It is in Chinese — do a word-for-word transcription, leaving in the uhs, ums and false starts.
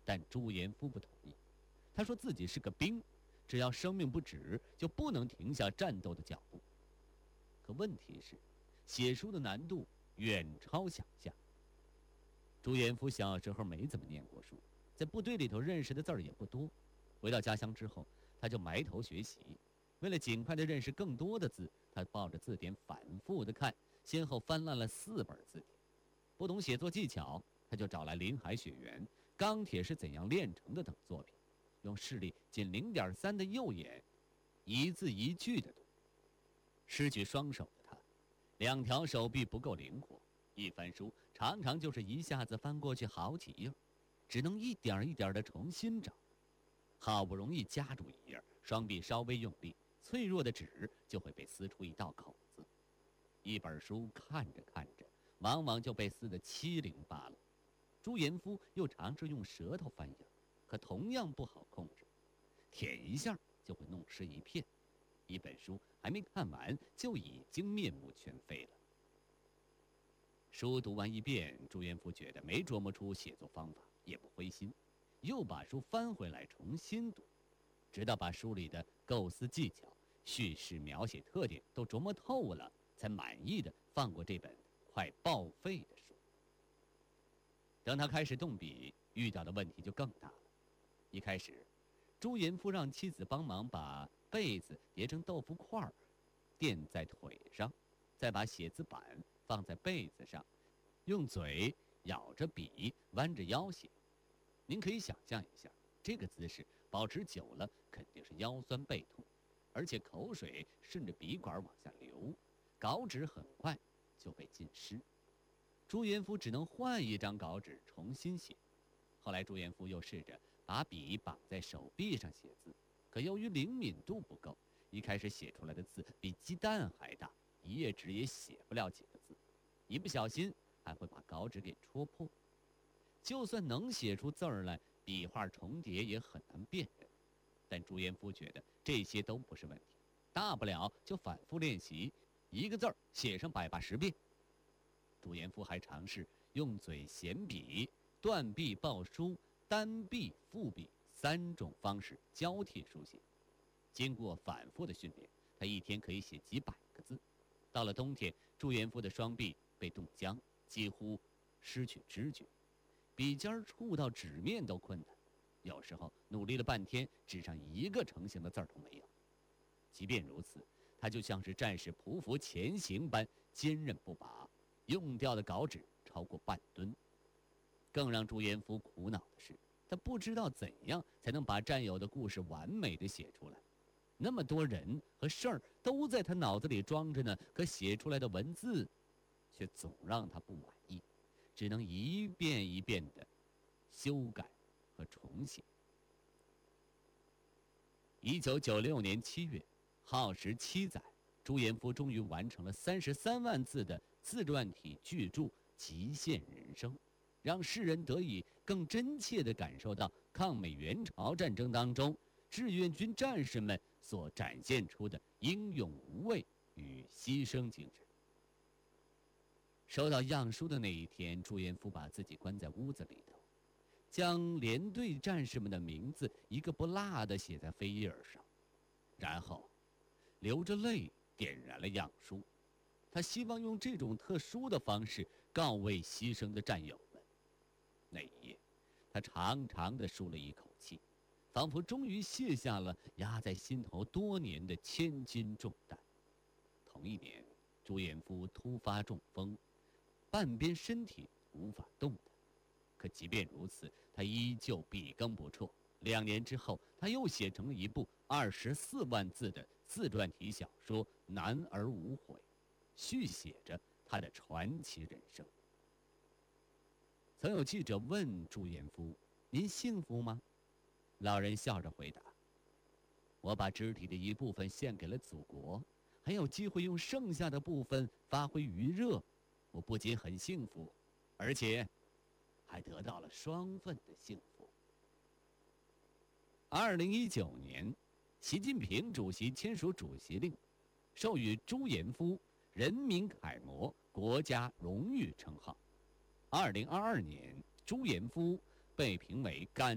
但朱延夫不同意。他说自己是个兵，只要生命不止，就不能停下战斗的脚步。可问题是，写书的难度远超想象。朱延夫小时候没怎么念过书，在部队里头认识的字儿也不多。回到家乡之后，他就埋头学习。为了尽快的认识更多的字，他抱着字典反复的看，先后翻烂了四本字典。不懂写作技巧，他就找来《林海雪原》《钢铁是怎样炼成的》等作品，用视力仅 零点三 的右眼，一字一句的读。失去双手的他，两条手臂不够灵活，一翻书常常就是一下子翻过去好几页，只能一点一点的重新找。好不容易夹住一页，双臂稍微用力，脆弱的纸就会被撕出一道口子。一本书看着看着，往往就被撕得七零八落。朱延夫又尝试用舌头翻页，可同样不好控制，舔一下就会弄湿一片。一本书还没看完，就已经面目全非了。书读完一遍，朱延夫觉得没琢磨出写作方法，也不灰心，又把书翻回来重新读，直到把书里的构思技巧、叙事描写特点都琢磨透了，才满意的放过这本快报废的书。等他开始动笔，遇到的问题就更大了。一开始，朱延夫让妻子帮忙把被子叠成豆腐块，垫在腿上，再把写字板放在被子上，用嘴咬着笔，弯着腰写。您可以想象一下，这个姿势保持久了肯定是腰酸背痛，而且口水顺着笔管往下流，稿纸很快就被浸湿。朱延夫只能换一张稿纸重新写。后来朱延夫又试着把笔绑在手臂上写字，可由于灵敏度不够，一开始写出来的字比鸡蛋还大，一页纸也写不了几个字，一不小心还会把稿纸给戳破。就算能写出字儿来，笔画重叠也很难辨认。但朱延夫觉得这些都不是问题，大不了就反复练习，一个字儿写上百八十遍。朱延夫还尝试用嘴衔笔、断臂抱书、单臂复笔三种方式交替书写。经过反复的训练，他一天可以写几百个字。到了冬天，朱延夫的双臂被冻僵，几乎失去知觉，笔尖触到纸面都困难。有时候努力了半天，纸上一个成型的字儿都没有。即便如此，他就像是战士匍匐前行般坚韧不拔，用掉的稿纸超过半吨。更让朱延夫苦恼的是，他不知道怎样才能把战友的故事完美的写出来。那么多人和事儿都在他脑子里装着呢，可写出来的文字却总让他不满意，只能一遍一遍的修改和重写。一九九六年七月，耗时七载，朱延夫终于完成了三十三万字的自传体巨著《极限人生》，让世人得以更真切地感受到抗美援朝战争当中志愿军战士们所展现出的英勇无畏与牺牲精神。收到样书的那一天，朱延夫把自己关在屋子里头，将连队战士们的名字一个不落地写在扉页上，然后流着泪点燃了样书。他希望用这种特殊的方式告慰牺牲的战友们。那一夜，他长长地舒了一口气，仿佛终于卸下了压在心头多年的千斤重担。同一年，朱延夫突发中风，半边身体无法动弹。可即便如此，他依旧笔耕不辍。两年之后，他又写成了一部二十四万字的自传体小说《男儿无悔》，续写着他的传奇人生。曾有记者问朱延夫：“您幸福吗？”老人笑着回答：“我把肢体的一部分献给了祖国，还有机会用剩下的部分发挥余热，我不仅很幸福，而且还得到了双份的幸福。”二零一九年，习近平主席签署主席令，授予朱延夫人民楷模国家荣誉称号。二零二二年，朱延夫被评为感